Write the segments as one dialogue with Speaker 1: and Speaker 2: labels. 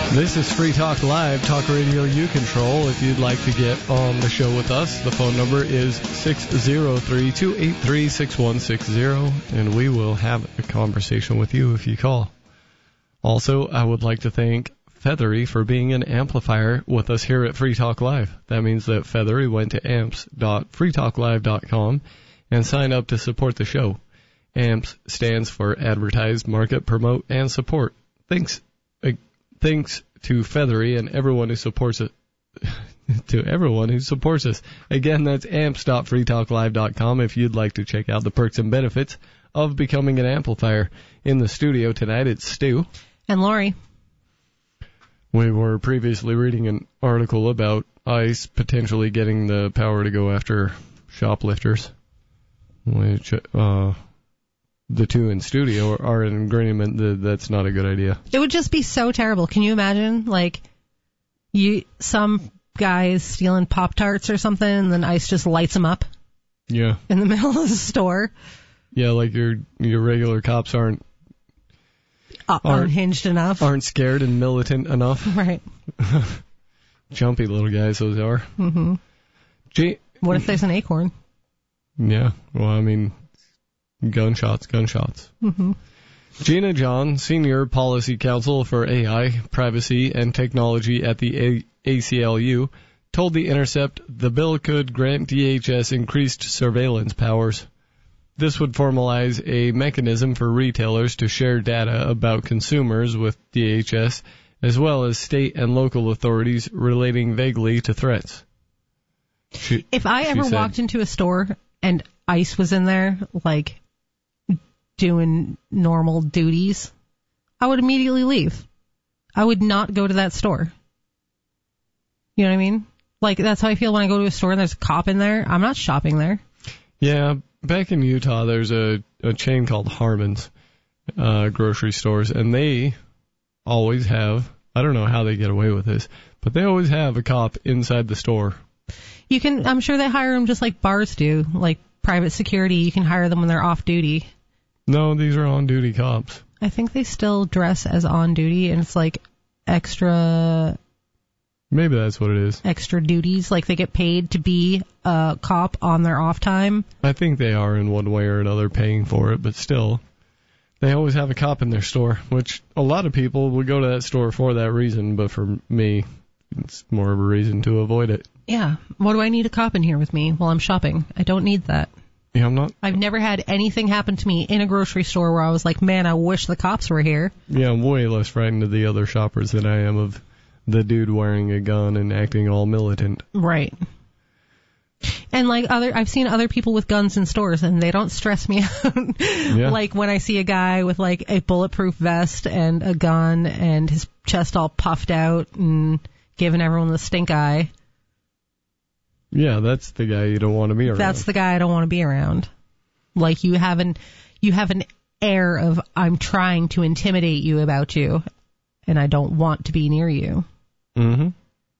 Speaker 1: This is Free Talk Live, talk radio you control. If you'd like to get on the show with us, the phone number is 603-283-6160, and we will have a conversation with you if you call. Also, I would like to thank Feathery for being an amplifier with us here at Free Talk Live. That means that Feathery went to amps.freetalklive.com and signed up to support the show. AMPS stands for Advertise, Market, Promote, and Support. Thanks to Feathery and everyone who supports it. To everyone who supports us. Again, that's amps.freetalklive.com if you'd like to check out the perks and benefits of becoming an amplifier. In the studio tonight, it's Stu.
Speaker 2: And Lori.
Speaker 1: We were previously reading an article about ICE potentially getting the power to go after shoplifters, which the two in studio are in agreement that that's not a good idea.
Speaker 2: It would just be so terrible. Can you imagine, like, some guy is stealing Pop-Tarts or something, and then ICE just lights him up?
Speaker 1: Yeah.
Speaker 2: In the middle of the store?
Speaker 1: Yeah, like your regular cops aren't
Speaker 2: unhinged enough.
Speaker 1: Aren't scared and militant enough.
Speaker 2: Right.
Speaker 1: Jumpy little guys, those are.
Speaker 2: Mm-hmm. What if there's an acorn?
Speaker 1: Yeah, well, I mean, gunshots.
Speaker 2: Mm-hmm.
Speaker 1: Gina John, Senior Policy Counsel for AI, Privacy, and Technology at the ACLU, told The Intercept the bill could grant DHS increased surveillance powers. This would formalize a mechanism for retailers to share data about consumers with DHS, as well as state and local authorities relating vaguely to threats.
Speaker 2: If I ever walked into a store and ICE was in there, like, doing normal duties, I would immediately leave. I would not go to that store. You know what I mean? Like, that's how I feel when I go to a store and there's a cop in there. I'm not shopping there.
Speaker 1: Yeah, back in Utah, there's a chain called Harmon's grocery stores, and they always have, I don't know how they get away with this, but they always have a cop inside the store.
Speaker 2: I'm sure they hire them just like bars do, like private security. You can hire them when they're off duty.
Speaker 1: No, these are on-duty cops.
Speaker 2: I think they still dress as on-duty, and it's like extra...
Speaker 1: Maybe that's what it is.
Speaker 2: Extra duties, like they get paid to be a cop on their off time.
Speaker 1: I think they are in one way or another paying for it, but still, they always have a cop in their store, which a lot of people would go to that store for that reason, but for me, it's more of a reason to avoid it.
Speaker 2: Yeah. What do I need a cop in here with me while I'm shopping? I don't need that.
Speaker 1: Yeah,
Speaker 2: I've never had anything happen to me in a grocery store where I was like, man, I wish the cops were here.
Speaker 1: Yeah, I'm way less frightened of the other shoppers than I am of the dude wearing a gun and acting all militant.
Speaker 2: Right. And like I've seen other people with guns in stores, and they don't stress me out.
Speaker 1: Yeah.
Speaker 2: Like when I see a guy with like a bulletproof vest and a gun and his chest all puffed out and giving everyone the stink eye.
Speaker 1: Yeah, that's the guy you don't want to be around.
Speaker 2: That's the guy I don't want to be around. Like you have an air of I'm trying to intimidate you about you, and I don't want to be near you.
Speaker 1: Mm-hmm.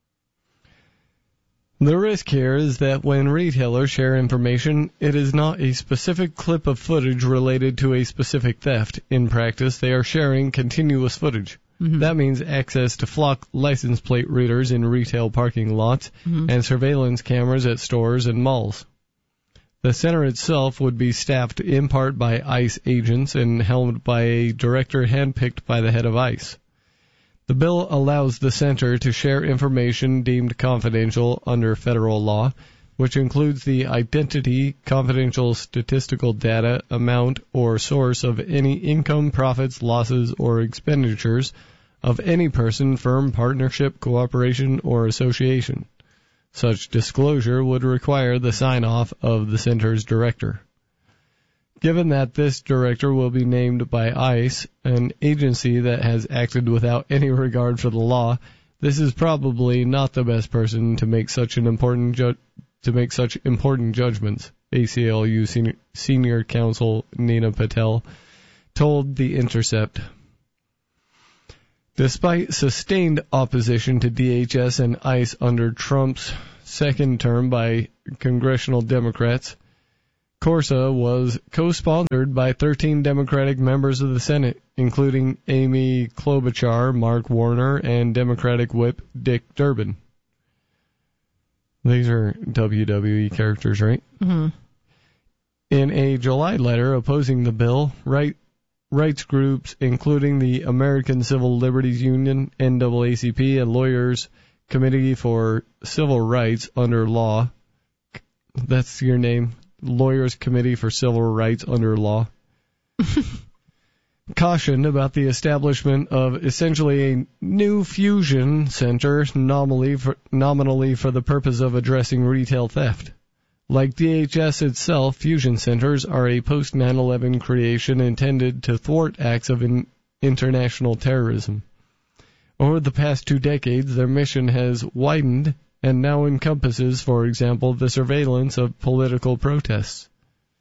Speaker 1: The risk here is that when retailers share information, it is not a specific clip of footage related to a specific theft. In practice, they are sharing continuous footage. Mm-hmm. That means access to flock license plate readers in retail parking lots and surveillance cameras at stores and malls. The center itself would be staffed in part by ICE agents and helmed by a director handpicked by the head of ICE. The bill allows the center to share information deemed confidential under federal law, which includes the identity, confidential statistical data, amount, or source of any income, profits, losses, or expenditures of any person, firm, partnership, cooperation, or association. Such disclosure would require the sign-off of the center's director. Given that this director will be named by ICE, an agency that has acted without any regard for the law, this is probably not the best person to make such important judgments, ACLU Senior Counsel Nina Patel told The Intercept. Despite sustained opposition to DHS and ICE under Trump's second term by congressional Democrats, CORSA was co-sponsored by 13 Democratic members of the Senate, including Amy Klobuchar, Mark Warner, and Democratic Whip Dick Durbin. These are WWE characters, right?
Speaker 2: Mm-hmm.
Speaker 1: In a July letter opposing the bill, rights groups, including the American Civil Liberties Union, NAACP, and Lawyers Committee for Civil Rights Under Law, that's your name, Lawyers Committee for Civil Rights Under Law, cautioned about the establishment of essentially a new fusion center nominally for the purpose of addressing retail theft. Like DHS itself, fusion centers are a post-9/11 creation intended to thwart acts of international terrorism. Over the past 2 decades, their mission has widened and now encompasses, for example, the surveillance of political protests.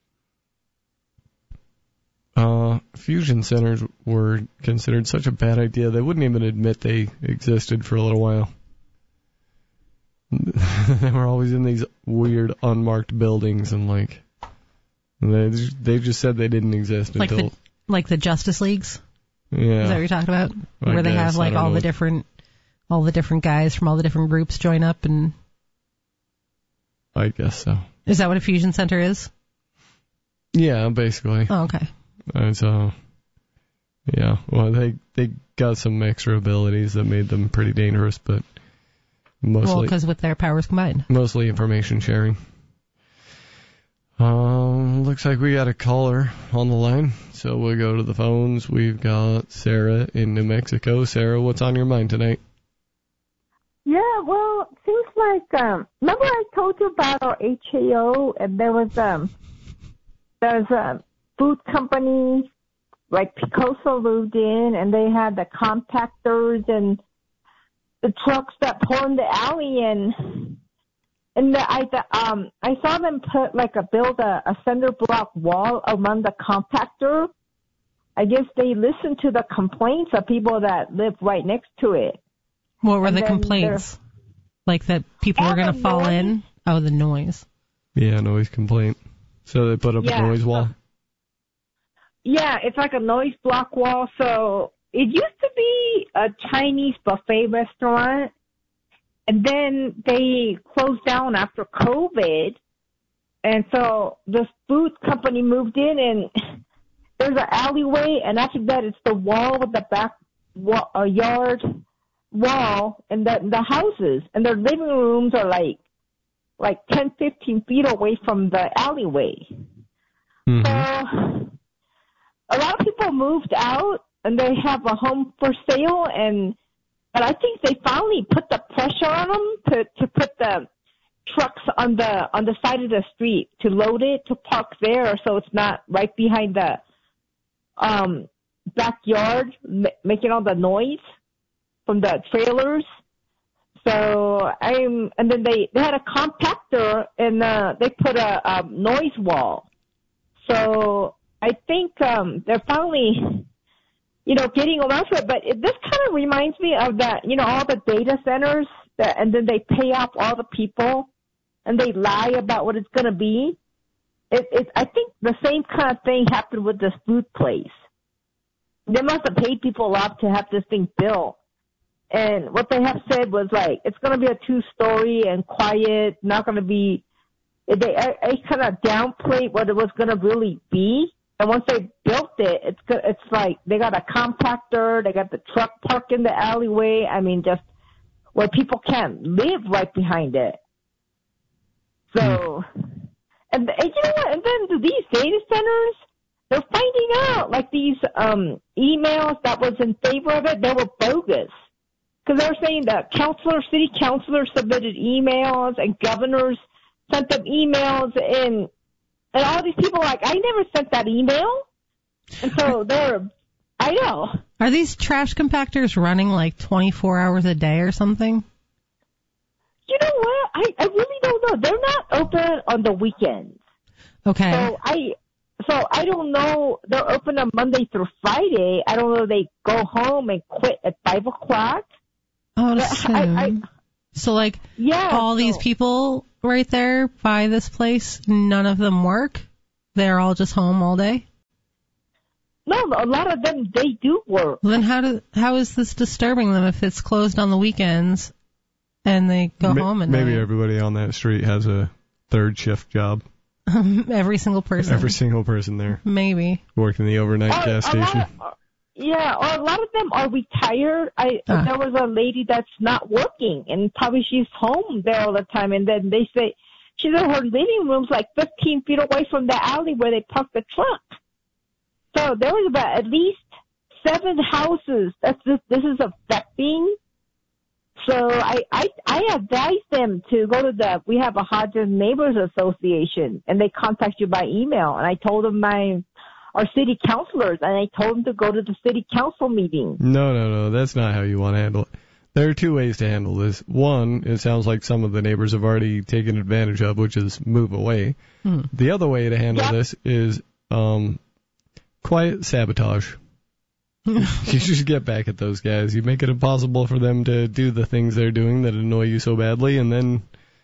Speaker 1: Fusion centers were considered such a bad idea, they wouldn't even admit they existed for a little while. They were always in these weird unmarked buildings, and they just said they didn't exist until
Speaker 2: like the Justice Leagues.
Speaker 1: Yeah,
Speaker 2: is that what you're talking about? Where they have all the different guys from all the different groups join up, and
Speaker 1: I guess so.
Speaker 2: Is that what a fusion center is?
Speaker 1: Yeah, basically.
Speaker 2: Oh, okay.
Speaker 1: And so, yeah, well, they got some extra abilities that made them pretty dangerous, but mostly
Speaker 2: because with their powers combined,
Speaker 1: mostly information sharing. Looks like we got a caller on the line, so we'll go to the phones. We've got Sarah in New Mexico. Sarah, what's on your mind tonight?
Speaker 3: Yeah, well, it seems like, remember I told you about our HAO, and there's a food company, like Picoso moved in, and they had the compactors and the trucks that pull in the alley, and I saw them build a cinder block wall around the compactor. I guess they listened to the complaints of people that live right next to it.
Speaker 2: What were the complaints? Like that people were going to fall in? Oh, the noise.
Speaker 1: Yeah, noise complaint. So they put up a noise wall?
Speaker 3: Yeah, it's like a noise block wall. So it used to be a Chinese buffet restaurant, and then they closed down after COVID. And so this food company moved in, and there's an alleyway, and after that it's the wall with the back yard wall, and the houses, and their living rooms are like 10, 15 feet away from the alleyway.
Speaker 1: Mm-hmm.
Speaker 3: So a lot of people moved out, and they have a home for sale, but I think they finally put the pressure on them to put the trucks on the side of the street, to load it, to park there, so it's not right behind the backyard making all the noise from the trailers. So and then they had a compactor, and they put a noise wall. So I think they're finally, getting around to it. But this kind of reminds me of that, all the data centers and then they pay off all the people, and they lie about what it's going to be. I think the same kind of thing happened with this food place. They must have paid people off to have this thing built. And what they have said was it's going to be a 2-story and quiet, not going to be, they kind of downplayed what it was going to really be. And once they built it, it's like they got a compactor, they got the truck parked in the alleyway. I mean, just where people can't live right behind it. So, and you know what? And then these data centers, they're finding out these emails that was in favor of it, they were bogus. Because they were saying that city councilors submitted emails, and governors sent them emails, and all these people I never sent that email. And so I know.
Speaker 2: Are these trash compactors running 24 hours a day or something?
Speaker 3: You know what? I really don't know. They're not open on the weekends.
Speaker 2: Okay.
Speaker 3: So I don't know. They're open on Monday through Friday. I don't know if they go home and quit at 5 o'clock.
Speaker 2: Oh, so all these people right there by this place, none of them work? They're all just home all day?
Speaker 3: No, a lot of them, they do work.
Speaker 2: Well, then how is this disturbing them if it's closed on the weekends and they go home and
Speaker 1: maybe everybody on that street has a third shift job.
Speaker 2: Every single person.
Speaker 1: Every single person there.
Speaker 2: Maybe.
Speaker 1: Working the overnight gas station.
Speaker 3: Or a lot of them are retired. There was a lady that's not working, and probably she's home there all the time, and then they say she's in her living room's like 15 feet away from the alley where they park the truck. So there was about at least 7 houses that this is affecting. So I advise them to go to we have a Hodges Neighbors Association, and they contact you by email. And I told them our city councilors, and I told them to go to the city council meeting.
Speaker 1: No, that's not how you want to handle it. There are 2 ways to handle this. One, it sounds like some of the neighbors have already taken advantage of, which is move away. The other way to handle this is quiet sabotage. You just get back at those guys. You make it impossible for them to do the things they're doing that annoy you so badly, and then,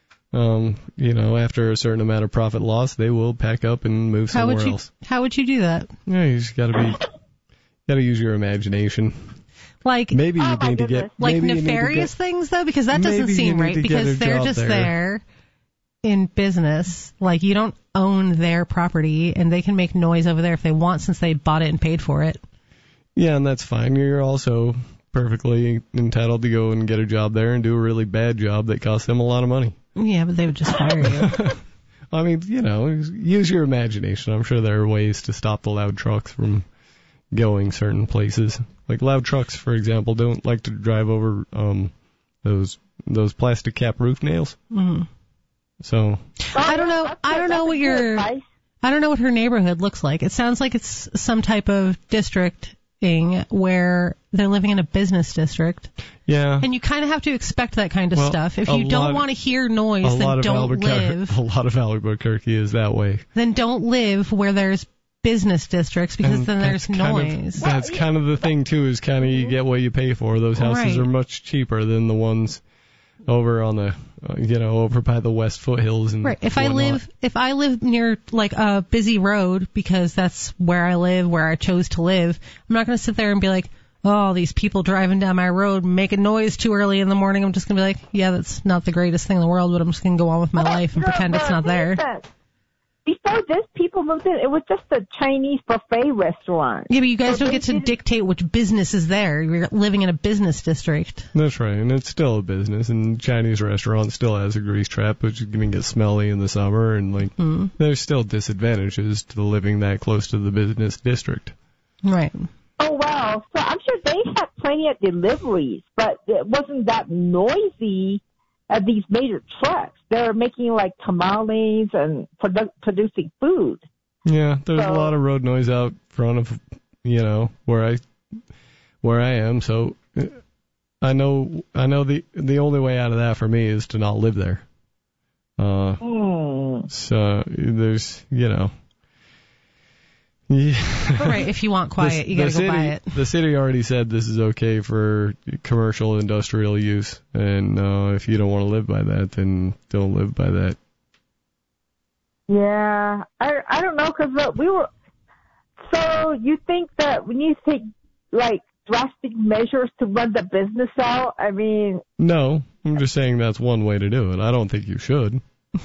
Speaker 1: after a certain amount of profit loss, they will pack up and move somewhere else.
Speaker 2: How would you do that?
Speaker 1: Yeah, you just gotta use your imagination.
Speaker 2: Like,
Speaker 1: maybe you need to get
Speaker 2: nefarious things though, because that doesn't seem right. Because they're just there in business. Like, you don't own their property, and they can make noise over there if they want, since they bought it and paid for it.
Speaker 1: Yeah, and that's fine. You're also perfectly entitled to go and get a job there and do a really bad job that costs them a lot of money.
Speaker 2: Yeah, but they would just fire you.
Speaker 1: I mean, use your imagination. I'm sure there are ways to stop the loud trucks from going certain places. Like, loud trucks, for example, don't like to drive over those plastic cap roof nails.
Speaker 2: Mm-hmm.
Speaker 1: So
Speaker 2: I don't know what her neighborhood looks like. It sounds like it's some type of district where they're living in a business district.
Speaker 1: Yeah.
Speaker 2: And you kind of have to expect that kind of stuff. If you don't want to hear noise, then don't live.
Speaker 1: A lot of Albuquerque is that way.
Speaker 2: Then don't live where there's business districts, because then there's noise.
Speaker 1: That's kind of the thing, too, is kind of you get what you pay for. Those houses are much cheaper than the ones over on the, over by the West Foothills and
Speaker 2: right. If I live near like a busy road, because that's where I live, where I chose to live, I'm not going to sit there and be like, oh, these people driving down my road making noise too early in the morning. I'm just going to be like, yeah, that's not the greatest thing in the world, but I'm just going to go on with my life and pretend it's not there.
Speaker 3: Before this, people moved in. It was just a Chinese buffet restaurant.
Speaker 2: Yeah, but you guys don't get to dictate which business is there. You're living in a business district.
Speaker 1: That's right, and it's still a business, and Chinese restaurant still has a grease trap, which is going to get smelly in the summer, and there's still disadvantages to living that close to the business district.
Speaker 2: Right.
Speaker 3: Oh, wow. So I'm sure they had plenty of deliveries, but it wasn't that noisy at these major trucks. They're making like tamales and producing food.
Speaker 1: Yeah, there's a lot of road noise out front of, where I am. So I know the only way out of that for me is to not live there. So there's, Yeah.
Speaker 2: Right, if you want quiet, you got to go buy it.
Speaker 1: The city already said this is okay for commercial industrial use, and if you don't want to live by that, then don't live by that.
Speaker 3: Yeah, I don't know, because we were. So you think that we need to take like drastic measures to run the business out? I mean.
Speaker 1: No, I'm just saying that's one way to do it. I don't think you should.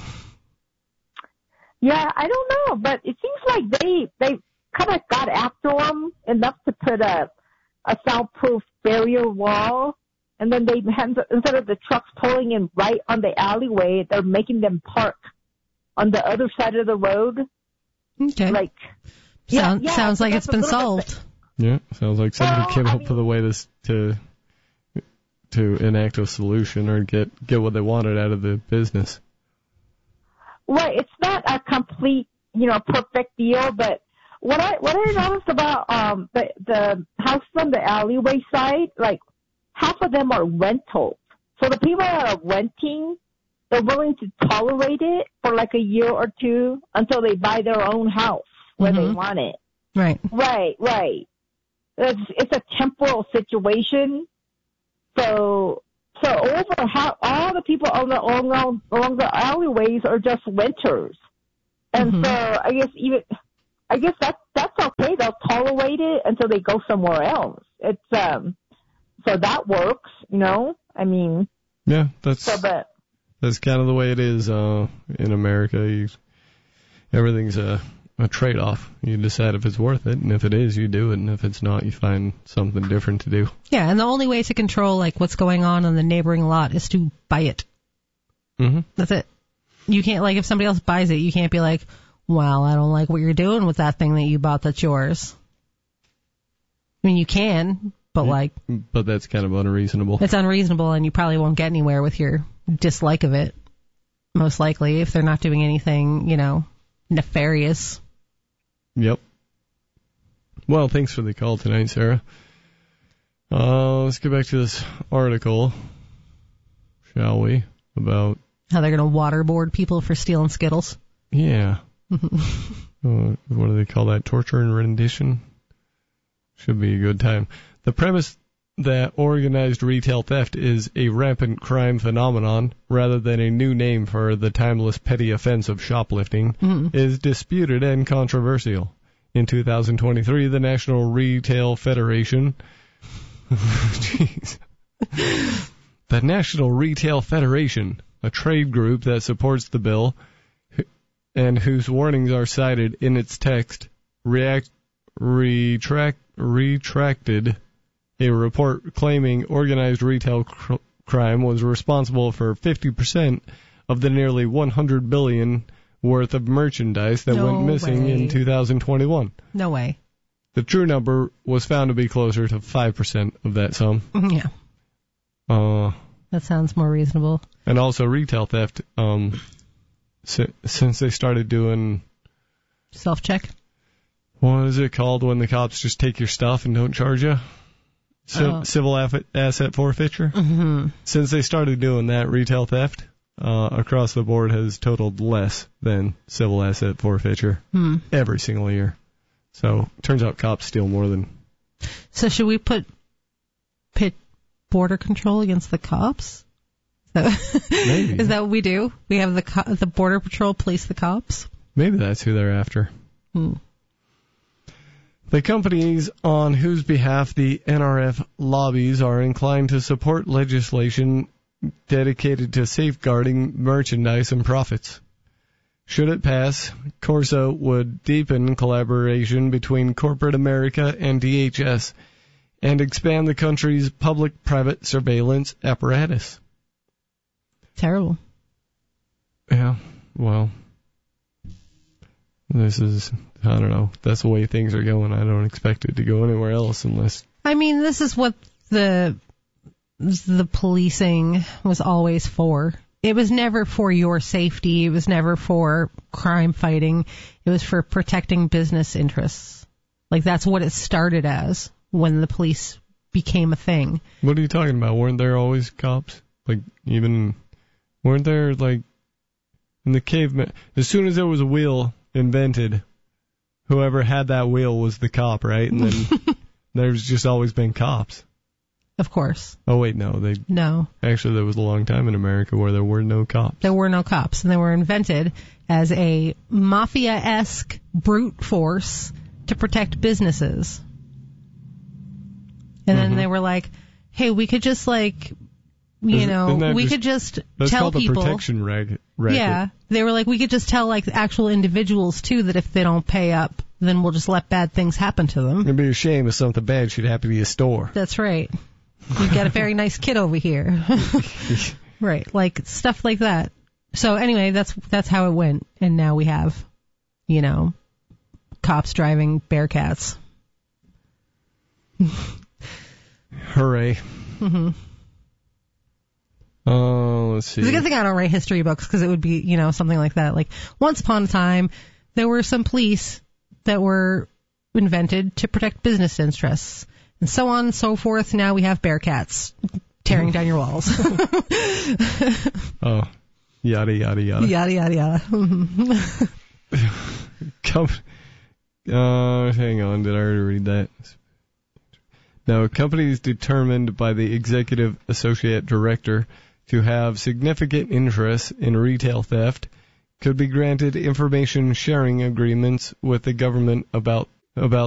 Speaker 3: Yeah, I don't know, but it seems like they kind of got after them enough to put a soundproof barrier wall, and then instead of the trucks pulling in right on the alleyway, they're making them park on the other side of the road.
Speaker 2: Okay.
Speaker 3: Like,
Speaker 2: sounds like it's been solved.
Speaker 1: Yeah, sounds like somebody came up with a way to enact a solution or get what they wanted out of the business.
Speaker 3: Right, it's not a complete, perfect deal, but what I noticed about the houses on the alleyway side, like half of them are rentals. So the people that are renting, they're willing to tolerate it for like a year or two until they buy their own house where they want it.
Speaker 2: Right.
Speaker 3: Right. It's a temporal situation. So all the people along the alleyways are just renters. And so I guess I guess that's okay. They'll tolerate it until they go somewhere else. It's so that works, I mean.
Speaker 1: Yeah, that's kind of the way it is in America. Everything's a trade-off. You decide if it's worth it, and if it is, you do it, and if it's not, you find something different to do.
Speaker 2: Yeah, and the only way to control what's going on the neighboring lot is to buy it.
Speaker 1: Mm-hmm.
Speaker 2: That's it. You can't if somebody else buys it, you can't be like, well, I don't like what you're doing with that thing that you bought that's yours. I mean, you can, but
Speaker 1: But that's kind of unreasonable.
Speaker 2: It's unreasonable, and you probably won't get anywhere with your dislike of it, most likely, if they're not doing anything, nefarious.
Speaker 1: Yep. Well, thanks for the call tonight, Sarah. Let's get back to this article, shall we, about
Speaker 2: how they're going to waterboard people for stealing Skittles.
Speaker 1: Yeah. What do they call that? Torture and rendition? Should be a good time. The premise that organized retail theft is a rampant crime phenomenon rather than a new name for the timeless petty offense of shoplifting is disputed and controversial. In 2023, the National Retail Federation the National Retail Federation, a trade group that supports the bill and whose warnings are cited in its text, retracted a report claiming organized retail crime was responsible for 50% of the nearly $100 billion worth of merchandise that went missing in 2021.
Speaker 2: No way.
Speaker 1: The true number was found to be closer to 5% of that sum.
Speaker 2: Yeah. That sounds more reasonable.
Speaker 1: And also retail theft, since they started doing...
Speaker 2: Self-check?
Speaker 1: What is it called when the cops just take your stuff and don't charge you? Civil asset forfeiture.
Speaker 2: Mm-hmm.
Speaker 1: Since they started doing that, retail theft across the board has totaled less than civil asset forfeiture every single year. So turns out cops steal more than...
Speaker 2: So should we pit border control against the cops?
Speaker 1: Maybe.
Speaker 2: Is that what we do? We have the border patrol police the cops?
Speaker 1: Maybe that's who they're after. The companies on whose behalf the NRF lobbies are inclined to support legislation dedicated to safeguarding merchandise and profits. Should it pass, Corso would deepen collaboration between corporate America and DHS and expand the country's public-private surveillance apparatus.
Speaker 2: Terrible.
Speaker 1: Yeah, well, this is... I don't know. That's the way things are going. I don't expect it to go anywhere else unless... I
Speaker 2: mean, this is what the policing was always for. It was never for your safety. It was never for crime fighting. It was for protecting business interests. That's what it started as when the police became a thing.
Speaker 1: What are you talking about? Weren't there always cops? Weren't there, in the caveman... As soon as there was a wheel invented... Whoever had that wheel was the cop, right? And then there's just always been cops.
Speaker 2: Of course.
Speaker 1: Oh, wait, no.
Speaker 2: No.
Speaker 1: Actually, there was a long time in America where there were no cops.
Speaker 2: There were no cops, and they were invented as a mafia-esque brute force to protect businesses. And then they were like, hey, we could just, we could just tell people. That's called
Speaker 1: a protection racket.
Speaker 2: Yeah. They were like, we could just tell, actual individuals, too, that if they don't pay up, then we'll just let bad things happen to them.
Speaker 1: It'd be a shame if something bad should happen to your store.
Speaker 2: That's right. You've got a very nice kid over here. Right. Stuff like that. So, anyway, that's how it went. And now we have, cops driving Bearcats.
Speaker 1: Hooray.
Speaker 2: Mm-hmm.
Speaker 1: Let's see.
Speaker 2: It's a good thing I don't write history books because it would be, something like that. Once upon a time, there were some police that were invented to protect business interests. And so on and so forth. Now we have Bearcats tearing down your walls.
Speaker 1: Oh, yada, yada, yada.
Speaker 2: Yada, yada, yada.
Speaker 1: Hang on. Did I already read that? Now, companies determined by the executive associate director to have significant interest in retail theft could be granted information sharing agreements with the government about